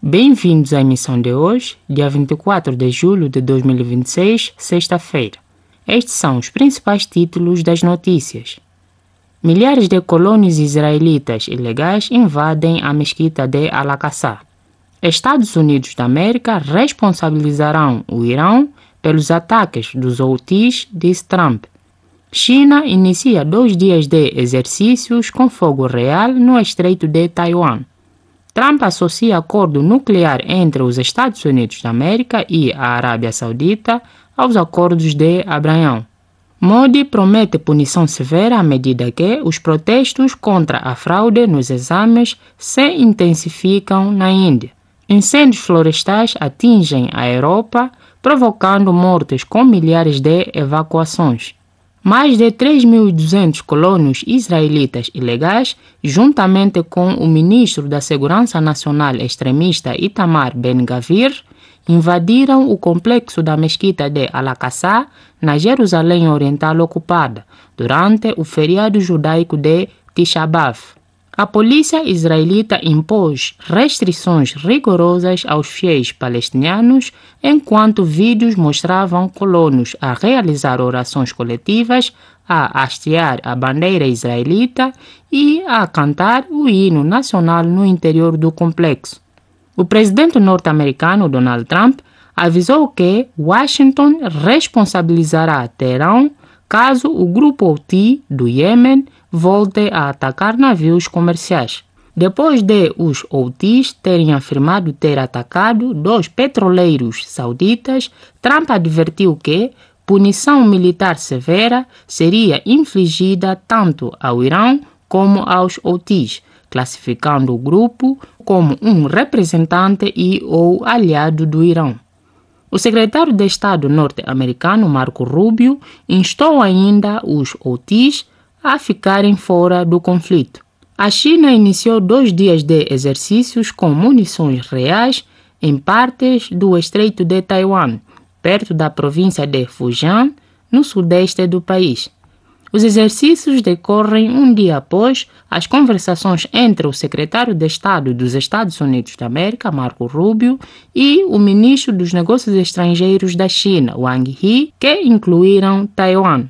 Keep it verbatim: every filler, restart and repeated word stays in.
Bem-vindos à emissão de hoje, dia vinte e quatro de julho de dois mil e vinte e seis, sexta-feira. Estes são os principais títulos das notícias. Milhares de colonos israelitas ilegais invadem a mesquita de Al-Aqsa. Estados Unidos da América responsabilizarão o Irão pelos ataques dos Houthis, disse Trump. China inicia dois dias de exercícios com fogo real no Estreito de Taiwan. Trump associa acordo nuclear entre os Estados Unidos da América e a Arábia Saudita aos acordos de Abraham. Modi promete punição severa à medida que os protestos contra a fraude nos exames se intensificam na Índia. Incêndios florestais atingem a Europa, provocando mortes com milhares de evacuações. Mais de três mil e duzentos colonos israelitas ilegais, juntamente com o ministro da Segurança Nacional extremista Itamar Ben-Gvir, invadiram o complexo da mesquita de Al-Aqsa, na Jerusalém Oriental ocupada, durante o feriado judaico de Tisha B'Av. A polícia israelita impôs restrições rigorosas aos fiéis palestinianos, enquanto vídeos mostravam colonos a realizar orações coletivas, a hastear a bandeira israelita e a cantar o hino nacional no interior do complexo. O presidente norte-americano Donald Trump avisou que Washington responsabilizará Teherão caso o grupo Houthi do Iêmen volte a atacar navios comerciais. Depois de os Houthis terem afirmado ter atacado dois petroleiros sauditas, Trump advertiu que punição militar severa seria infligida tanto ao Irão como aos Houthis, classificando o grupo como um representante e ou aliado do Irão. O secretário de Estado norte-americano Marco Rubio instou ainda os Houthis a ficarem fora do conflito. A China iniciou dois dias de exercícios com munições reais em partes do Estreito de Taiwan, perto da província de Fujian, no sudeste do país. Os exercícios decorrem um dia após as conversações entre o secretário de Estado dos Estados Unidos da América, Marco Rubio, e o ministro dos Negócios Estrangeiros da China, Wang Yi, que incluíram Taiwan.